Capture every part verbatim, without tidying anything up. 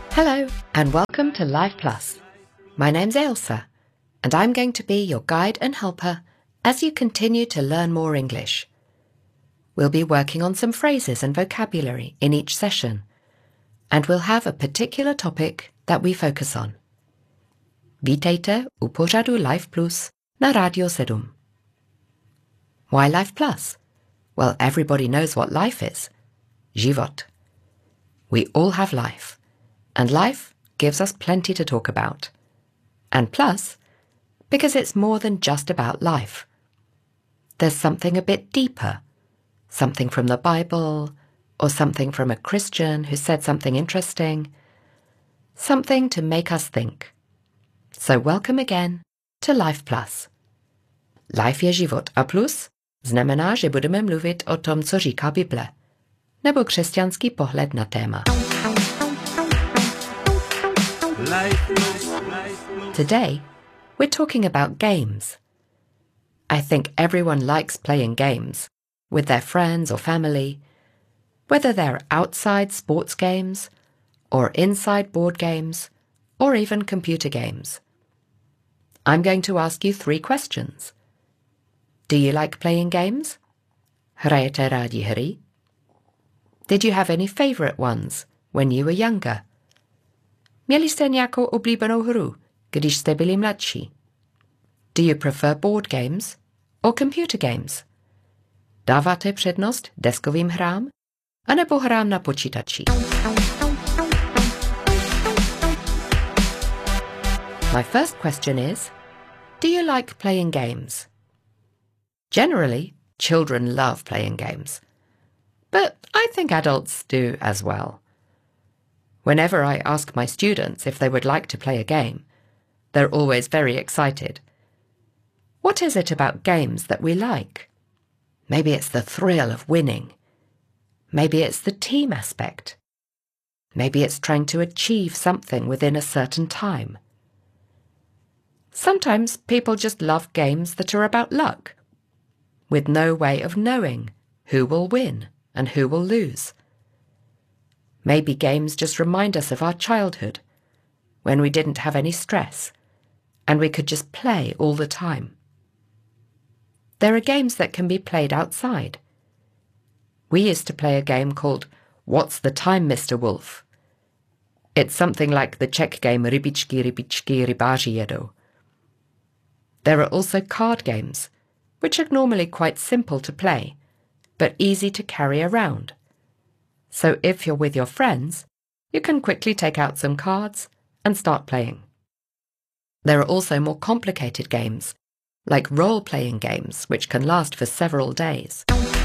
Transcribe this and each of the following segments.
Hello and welcome to Life Plus. My name's Ailsa and I'm going to be your guide and helper as you continue to learn more English. We'll be working on some phrases and vocabulary in each session, and we'll have a particular topic that we focus on. Vítejte u pořadu Life Plus na Radio sedm. Why Life Plus? Well, everybody knows what life is. Život. We all have life, and life gives us plenty to talk about. And plus, because it's more than just about life. There's something a bit deeper, something from the Bible, or something from a Christian who said something interesting, something to make us think. So welcome again to Life Plus. Life je život a plus znamená, že budeme mluvit o tom, co říká Bible, nebo křesťanský pohled na téma. Today, we're talking about games. I think everyone likes playing games with their friends or family, whether they're outside sports games or inside board games or even computer games. I'm going to ask you three questions. Do you like playing games? Hrajete rádi hry? Did you have any favorite ones when you were younger? Měli jste nějakou oblíbenou hru, když jste byli mladší? Do you prefer board games or computer games? Dáváte přednost deskovým hrám anebo hrám na počítači? My first question is, do you like playing games? Generally, children love playing games, but I think adults do as well. Whenever I ask my students if they would like to play a game, they're always very excited. What is it about games that we like? Maybe it's the thrill of winning. Maybe it's the team aspect. Maybe it's trying to achieve something within a certain time. Sometimes people just love games that are about luck, with no way of knowing who will win and who will lose. Maybe games just remind us of our childhood, when we didn't have any stress, and we could just play all the time. There are games that can be played outside. We used to play a game called What's the Time, Mister Wolf? It's something like the Czech game Rybičky, rybičky, rybáři jedou. There are also card games, which are normally quite simple to play, but easy to carry around. So if you're with your friends, you can quickly take out some cards and start playing. There are also more complicated games, like role-playing games, which can last for several days.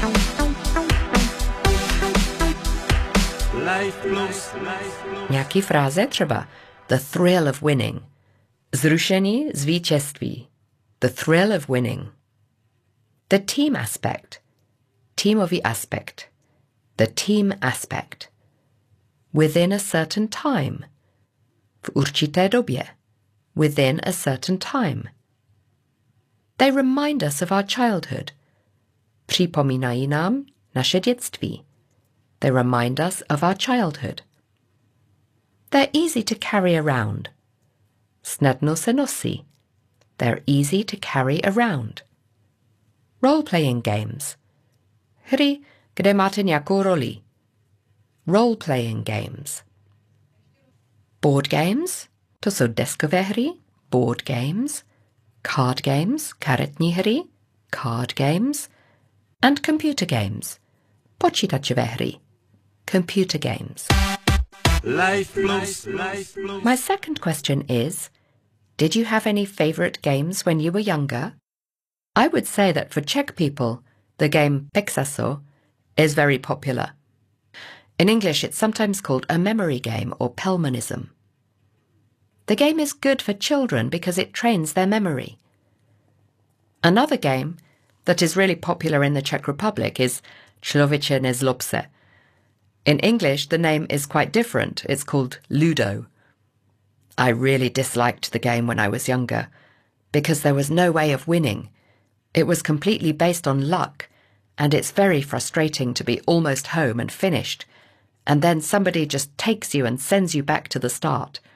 Nějaký fráze třeba the thrill of winning, zrušení z vítězství, the thrill of winning. The team aspect, teamový aspekt, the team aspect. Within a certain time, v určité době, within a certain time. They remind us of our childhood. Připomínají nám naše dětství. They remind us of our childhood. They're easy to carry around. Snadno se nosí. They're easy to carry around. Role-playing games. Hry, kde máte nějakou roli. Role-playing games. Board games, to jsou deskové hry, board games. Card games, karetní hry, card games. And computer games, počítačové hry, computer games. Life Plus. My second question is, did you have any favorite games when you were younger? I would say that for Czech people, the game Pexaso is very popular. In English, it's sometimes called a memory game or Pelmanism. The game is good for children because it trains their memory. Another game that is really popular in the Czech Republic is Člověče nezlob se. In English, the name is quite different. It's called Ludo. I really disliked the game when I was younger because there was no way of winning. It was completely based on luck, and it's very frustrating to be almost home and finished, and then somebody just takes you and sends you back to the start.